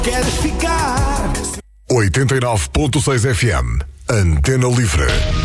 Queres ficar? 89.6 FM, Antena Livre.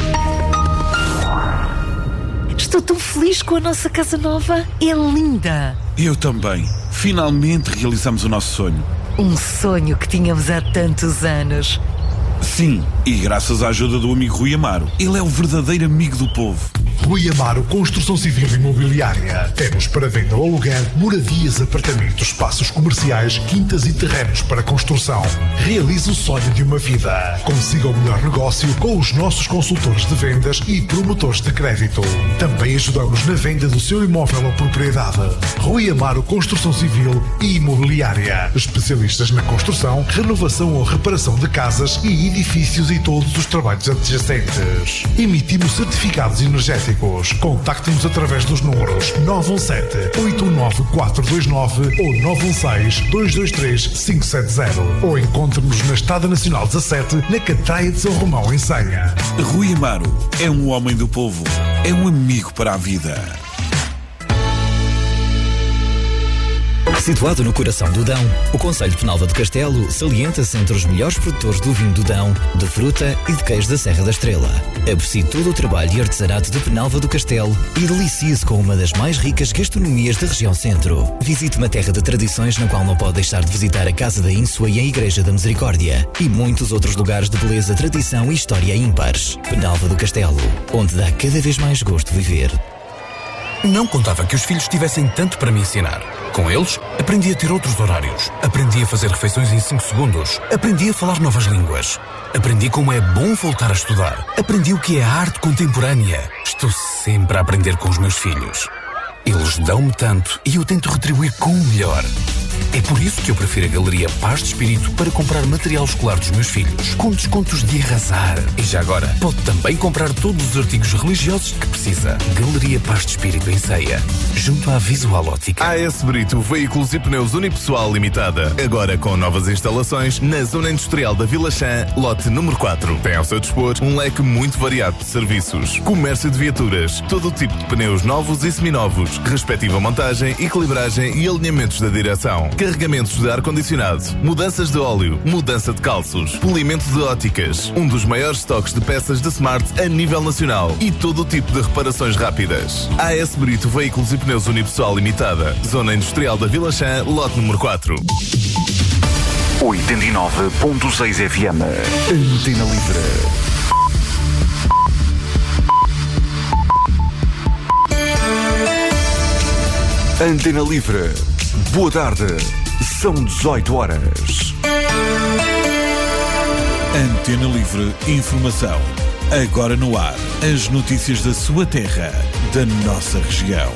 Estou tão feliz com a nossa casa nova. É linda. Eu também. Finalmente realizamos o nosso sonho. Um sonho que tínhamos há tantos anos. Sim, e graças à ajuda do amigo Rui Amaro. Ele é o verdadeiro amigo do povo. Rui Amaro Construção Civil e Imobiliária. Temos para venda ou aluguer moradias, apartamentos, espaços comerciais, quintas e terrenos para construção. Realize o sonho de uma vida. Consiga o melhor negócio com os nossos consultores de vendas e promotores de crédito. Também ajudamos na venda do seu imóvel ou propriedade. Rui Amaro Construção Civil e Imobiliária. Especialistas na construção, renovação ou reparação de casas e edifícios e todos os trabalhos adjacentes. Emitimos certificados energéticos. Contacte-nos através dos números 917-819-429 ou 916-223-570 ou encontre-nos na Estrada Nacional 17, na Catraia de São Romão, em Senha. Rui Amaro é um homem do povo, é um amigo para a vida. Situado no coração do Dão, o Concelho de Penalva do Castelo salienta-se entre os melhores produtores do vinho do Dão, de fruta e de queijo da Serra da Estrela. Aprecie todo o trabalho e artesanato de Penalva do Castelo e delicie-se com uma das mais ricas gastronomias da região centro. Visite uma terra de tradições na qual não pode deixar de visitar a Casa da Ínsua e a Igreja da Misericórdia e muitos outros lugares de beleza, tradição e história ímpares. Penalva do Castelo, onde dá cada vez mais gosto viver. Não contava que os filhos tivessem tanto para me ensinar. Com eles, aprendi a ter outros horários. Aprendi a fazer refeições em 5 segundos. Aprendi a falar novas línguas. Aprendi como é bom voltar a estudar. Aprendi o que é a arte contemporânea. Estou sempre a aprender com os meus filhos. Eles dão-me tanto e eu tento retribuir com o melhor. É por isso que eu prefiro a Galeria Paz de Espírito para comprar material escolar dos meus filhos, com descontos de arrasar. E já agora, pode também comprar todos os artigos religiosos que precisa. Galeria Paz de Espírito em Ceia, junto à Visual Ótica. AS Brito Veículos e Pneus Unipessoal Limitada. Agora com novas instalações na Zona Industrial da Vila Chã, lote número 4. Tem ao seu dispor um leque muito variado de serviços. Comércio de viaturas, todo o tipo de pneus novos e seminovos, respectiva montagem, equilibragem e alinhamentos da direção. Carregamentos de ar-condicionado, mudanças de óleo, mudança de calços, polimento de óticas, um dos maiores estoques de peças de Smart a nível nacional e todo o tipo de reparações rápidas. AS Brito Veículos e Pneus Unipessoal Limitada, Zona Industrial da Vila Chã, lote número 4. 89.6 FM, Antena Livre. Antena Livre. Boa tarde. São 18 horas. Antena Livre Informação. Agora no ar. As notícias da sua terra, da nossa região.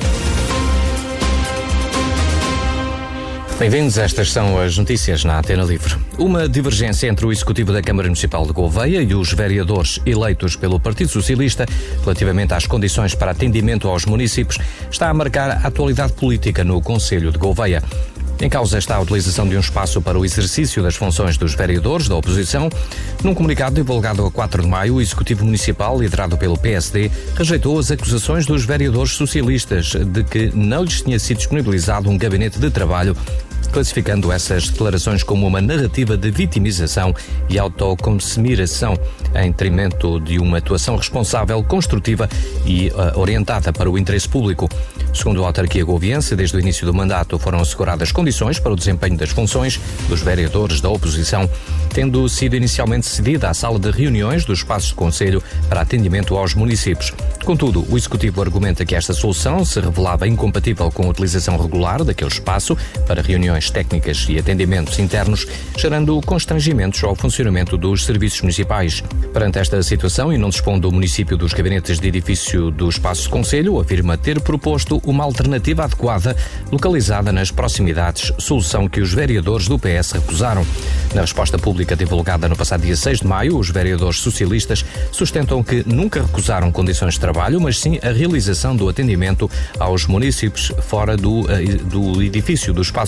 Bem-vindos, estas são as notícias na Antena Livre. Uma divergência entre o Executivo da Câmara Municipal de Gouveia e os vereadores eleitos pelo Partido Socialista relativamente às condições para atendimento aos municípios está a marcar a atualidade política no Concelho de Gouveia. Em causa está a utilização de um espaço para o exercício das funções dos vereadores da oposição. Num comunicado divulgado a 4 de maio, o Executivo Municipal, liderado pelo PSD, rejeitou as acusações dos vereadores socialistas de que não lhes tinha sido disponibilizado um gabinete de trabalho, classificando essas declarações como uma narrativa de vitimização e autoconsumiração em detrimento de uma atuação responsável, construtiva e orientada para o interesse público. Segundo a autarquia gouviense, desde o início do mandato foram asseguradas condições para o desempenho das funções dos vereadores da oposição, tendo sido inicialmente cedida a sala de reuniões dos espaços de concelho para atendimento aos municípios. Contudo, o Executivo argumenta que esta solução se revelava incompatível com a utilização regular daquele espaço para reuniões técnicas e atendimentos internos, gerando constrangimentos ao funcionamento dos serviços municipais. Perante esta situação, e não dispondo o município dos gabinetes de edifício do espaço de concelho, afirma ter proposto uma alternativa adequada localizada nas proximidades, solução que os vereadores do PS recusaram. Na resposta pública divulgada no passado dia 6 de maio, os vereadores socialistas sustentam que nunca recusaram condições de trabalho, mas sim a realização do atendimento aos municípios fora do edifício do espaço de concelho,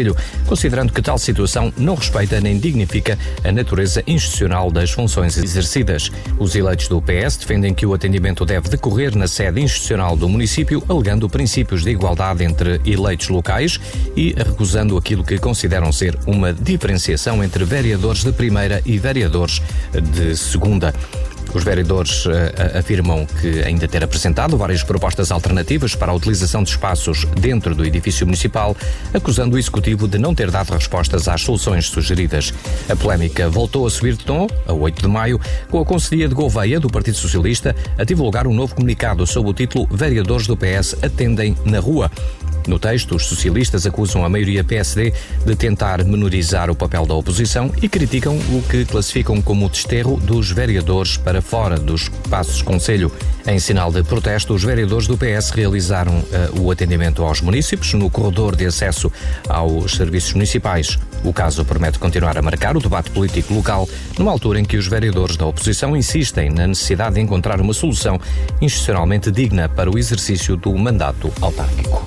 Conselho, considerando que tal situação não respeita nem dignifica a natureza institucional das funções exercidas. Os eleitos do PS defendem que o atendimento deve decorrer na sede institucional do município, alegando princípios de igualdade entre eleitos locais e recusando aquilo que consideram ser uma diferenciação entre vereadores de primeira e vereadores de segunda. Os vereadores afirmam que ainda ter apresentado várias propostas alternativas para a utilização de espaços dentro do edifício municipal, acusando o Executivo de não ter dado respostas às soluções sugeridas. A polémica voltou a subir de tom, a 8 de maio, com a Conselhia de Gouveia, do Partido Socialista, a divulgar um novo comunicado sob o título "Vereadores do PS atendem na rua". No texto, os socialistas acusam a maioria PSD de tentar menorizar o papel da oposição e criticam o que classificam como o desterro dos vereadores para fora dos espaços de conselho. Em sinal de protesto, os vereadores do PS realizaram o atendimento aos munícipes no corredor de acesso aos serviços municipais. O caso promete continuar a marcar o debate político local, numa altura em que os vereadores da oposição insistem na necessidade de encontrar uma solução institucionalmente digna para o exercício do mandato autárquico.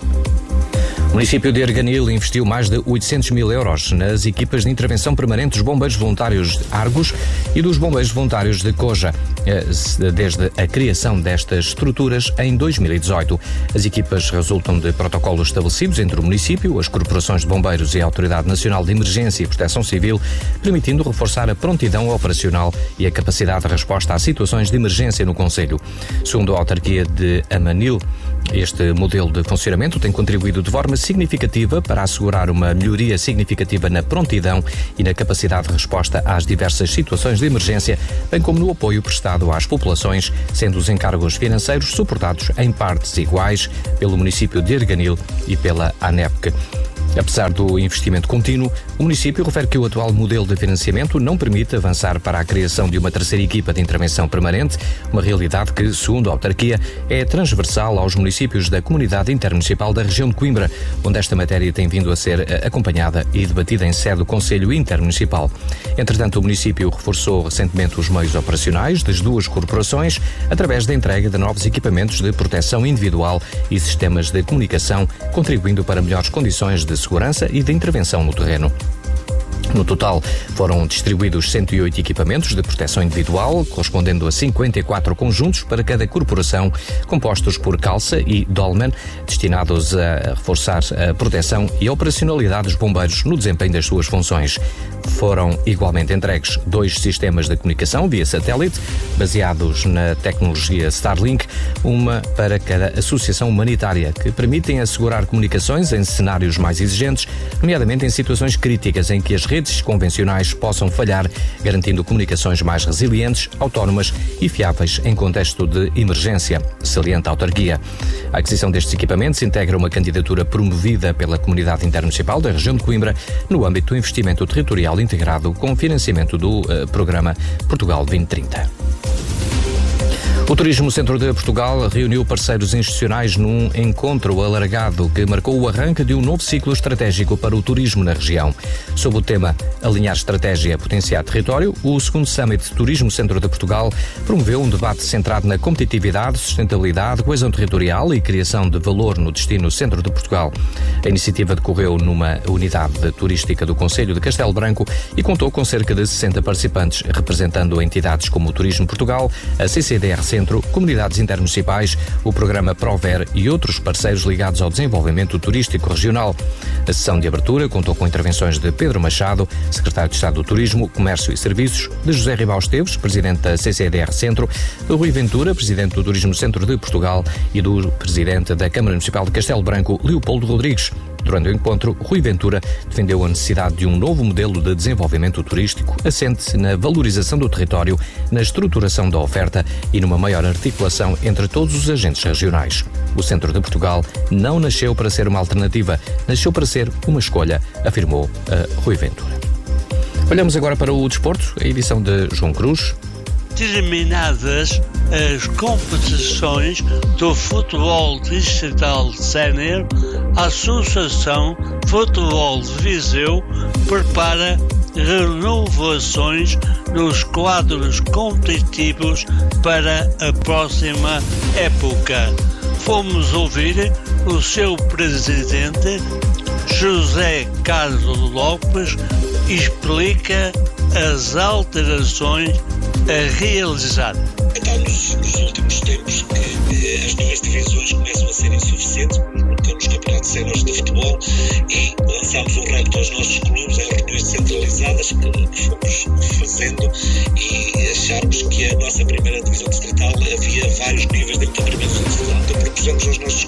O município de Arganil investiu mais de 800 mil euros nas equipas de intervenção permanente dos bombeiros voluntários de Argos e dos bombeiros voluntários de Coja, desde a criação destas estruturas em 2018. As equipas resultam de protocolos estabelecidos entre o município, as corporações de bombeiros e a Autoridade Nacional de Emergência e Proteção Civil, permitindo reforçar a prontidão operacional e a capacidade de resposta a situações de emergência no concelho. Segundo a autarquia de Amanil, este modelo de funcionamento tem contribuído de forma significativa para assegurar uma melhoria significativa na prontidão e na capacidade de resposta às diversas situações de emergência, bem como no apoio prestado às populações, sendo os encargos financeiros suportados em partes iguais pelo município de Arganil e pela ANEPC. Apesar do investimento contínuo, o município refere que o atual modelo de financiamento não permite avançar para a criação de uma terceira equipa de intervenção permanente, uma realidade que, segundo a autarquia, é transversal aos municípios da Comunidade Intermunicipal da região de Coimbra, onde esta matéria tem vindo a ser acompanhada e debatida em sede do Conselho Intermunicipal. Entretanto, o município reforçou recentemente os meios operacionais das duas corporações através da entrega de novos equipamentos de proteção individual e sistemas de comunicação, contribuindo para melhores condições de segurança e de intervenção no terreno. No total, foram distribuídos 108 equipamentos de proteção individual, correspondendo a 54 conjuntos para cada corporação, compostos por calça e dolman, destinados a reforçar a proteção e a operacionalidade dos bombeiros no desempenho das suas funções. Foram igualmente entregues 2 sistemas de comunicação via satélite, baseados na tecnologia Starlink, uma para cada associação humanitária, que permitem assegurar comunicações em cenários mais exigentes, nomeadamente em situações críticas em que as redes convencionais possam falhar, garantindo comunicações mais resilientes, autónomas e fiáveis em contexto de emergência, salienta a autarquia. A aquisição destes equipamentos integra uma candidatura promovida pela Comunidade Intermunicipal da região de Coimbra no âmbito do investimento territorial integrado com financiamento do programa Portugal 2030. O Turismo Centro de Portugal reuniu parceiros institucionais num encontro alargado que marcou o arranque de um novo ciclo estratégico para o turismo na região. Sob o tema Alinhar Estratégia, Potenciar Território, o segundo Summit Turismo Centro de Portugal promoveu um debate centrado na competitividade, sustentabilidade, coesão territorial e criação de valor no destino Centro de Portugal. A iniciativa decorreu numa unidade turística do Concelho de Castelo Branco e contou com cerca de 60 participantes, representando entidades como o Turismo Portugal, a CCDR Centro, comunidades intermunicipais, o programa Prover e outros parceiros ligados ao desenvolvimento turístico regional. A sessão de abertura contou com intervenções de Pedro Machado, secretário de Estado do Turismo, Comércio e Serviços, de José Ribal Esteves, presidente da CCDR Centro, de Rui Ventura, presidente do Turismo Centro de Portugal e do presidente da Câmara Municipal de Castelo Branco, Leopoldo Rodrigues. Durante o encontro, Rui Ventura defendeu a necessidade de um novo modelo de desenvolvimento turístico assente na valorização do território, na estruturação da oferta e numa maior articulação entre todos os agentes regionais. O Centro de Portugal não nasceu para ser uma alternativa, nasceu para ser uma escolha, afirmou Rui Ventura. Olhamos agora para o desporto, a edição de João Cruz. Terminadas as competições do futebol distrital sénior, a Associação Futebol de Viseu prepara renovações nos quadros competitivos para a próxima época. Fomos ouvir o seu presidente, José Carlos Lopes explica as alterações a realizar. Então, nos últimos tempos, que as duas divisões começam a ser insuficientes, nos campeonatos séniores de futebol, e lançámos um repto aos nossos clubes em reuniões descentralizadas que fomos fazendo, e achámos que a nossa primeira divisão distrital havia vários níveis dentro da primeira divisão distrital. Então propusemos aos nossos